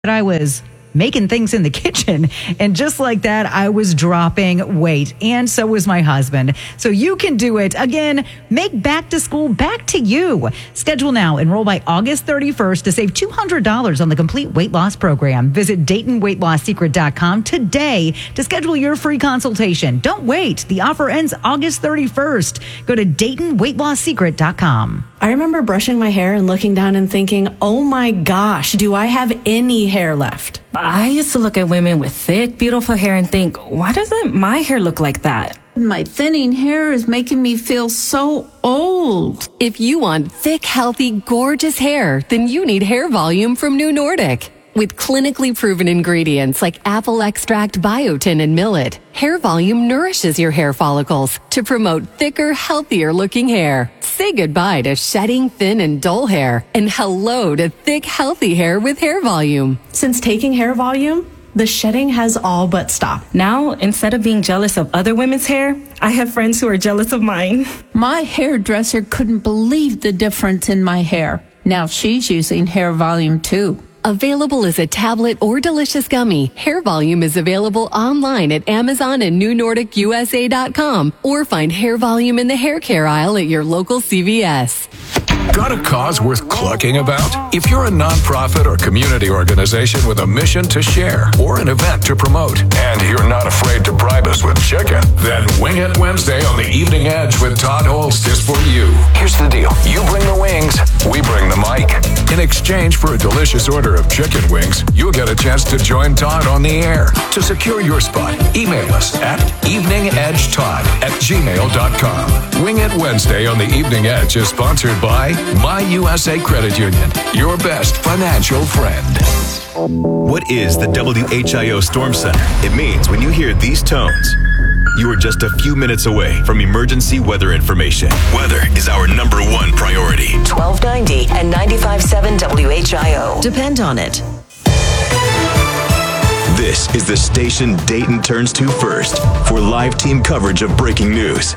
I was making things in the kitchen, and just like that, I was dropping weight, and so was my husband. So you can do it. Again, make back to school back to you. Schedule now. Enroll by August 31st to save $200 on the complete weight loss program. Visit DaytonWeightLossSecret.com today to schedule your free consultation. Don't wait. The offer ends August 31st. Go to DaytonWeightLossSecret.com. I remember brushing my hair and looking down and thinking, oh my gosh, do I have any hair left? I used to look at women with thick, beautiful hair and think, why doesn't my hair look like that? My thinning hair is making me feel so old. If you want thick, healthy, gorgeous hair, then you need Hair Volume from New Nordic. With clinically proven ingredients like apple extract, biotin, and millet, Hair Volume nourishes your hair follicles to promote thicker, healthier looking hair. Say goodbye to shedding, thin, and dull hair, and hello to thick, healthy hair with Hair Volume. Since taking Hair Volume, the shedding has all but stopped. Now, instead of being jealous of other women's hair, I have friends who are jealous of mine. My hairdresser couldn't believe the difference in my hair. Now she's using Hair Volume too. Available as a tablet or delicious gummy, Hair Volume is available online at Amazon and NewNordicUSA.com, or find Hair Volume in the hair care aisle at your local CVS. Got a cause worth clucking about? If you're a nonprofit or community organization with a mission to share or an event to promote, and you're not afraid to bribe us with chicken, then Wing It Wednesday on the Evening Edge with Todd Holst is for you. Here's the deal. You bring the wings, we bring the mic. In exchange for a delicious order of chicken wings, you'll get a chance to join Todd on the air. To secure your spot, email us at eveningedgetodd@gmail.com. Wing It Wednesday on the Evening Edge is sponsored by My USA Credit Union, your best financial friend. What is the WHIO Storm Center? It means when you hear these tones, you are just a few minutes away from emergency weather information. Weather is our #1 priority. 1290 and 95.7 WHIO. Depend on it. This is the station Dayton turns to first for live team coverage of breaking news.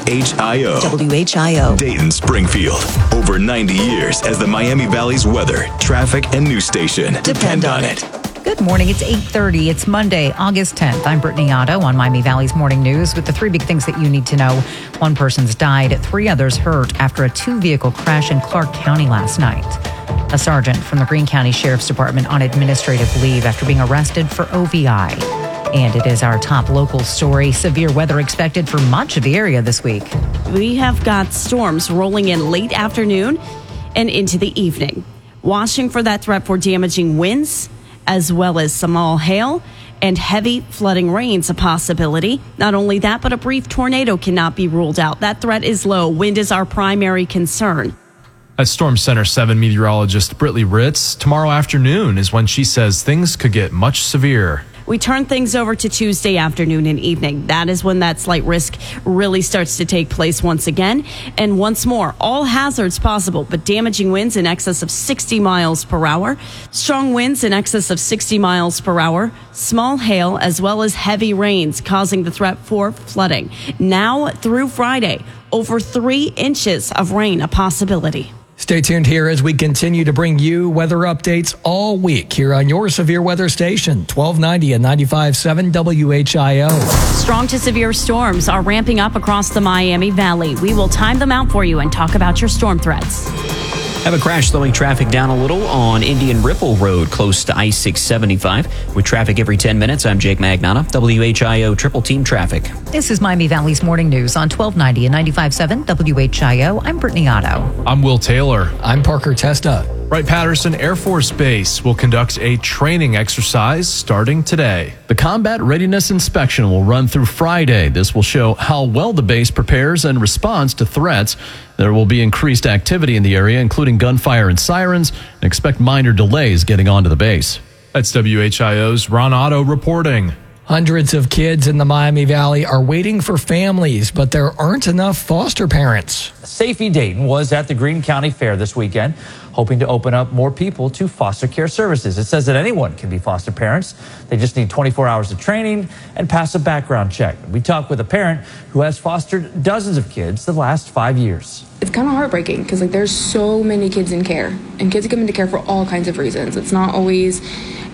WHIO. WHIO. Dayton Springfield. Over 90 years as the Miami Valley's weather, traffic, and news station. Depend on it. Good morning. It's 8:30. It's Monday, August 10th. I'm Brittany Otto on Miami Valley's Morning News with the 3 big things that you need to know. 1 person's died, 3 others hurt after a 2-vehicle crash in Clark County last night. A sergeant from the Greene County Sheriff's Department on administrative leave after being arrested for OVI. And it is our top local story. Severe weather expected for much of the area this week. We have got storms rolling in late afternoon and into the evening. Watching for that threat for damaging winds, as well as small hail and heavy flooding rains a possibility. Not only that, but a brief tornado cannot be ruled out. That threat is low. Wind is our primary concern. At Storm Center 7 meteorologist Brittany Ritz, tomorrow afternoon is when she says things could get much severe. We turn things over to Tuesday afternoon and evening. That is when that slight risk really starts to take place once again. And once more, all hazards possible, but damaging winds in excess of 60 miles per hour, strong winds in excess of 60 miles per hour, small hail, as well as heavy rains causing the threat for flooding. Now through Friday, over 3 inches of rain a possibility. Stay tuned here as we continue to bring you weather updates all week here on your severe weather station, 1290 and 95.7 WHIO. Strong to severe storms are ramping up across the Miami Valley. We will time them out for you and talk about your storm threats. Have a crash slowing traffic down a little on Indian Ripple Road close to I-675. With traffic every 10 minutes, I'm Jake Magnata, WHIO Triple Team Traffic. This is Miami Valley's Morning News on 1290 and 95.7 WHIO. I'm Brittany Otto. I'm Will Taylor. I'm Parker Testa. Wright-Patterson Air Force Base will conduct a training exercise starting today. The combat readiness inspection will run through Friday. This will show how well the base prepares and responds to threats. There will be increased activity in the area, including gunfire and sirens, and expect minor delays getting onto the base. That's WHIO's Ron Otto reporting. Hundreds of kids in the Miami Valley are waiting for families, but there aren't enough foster parents. Safety Dayton was at the Greene County Fair this weekend, hoping to open up more people to foster care services. It says that anyone can be foster parents. They just need 24 hours of training and pass a background check. We talked with a parent who has fostered dozens of kids the last 5 years. It's kind of heartbreaking because there's so many kids in care, and kids come into care for all kinds of reasons. It's not always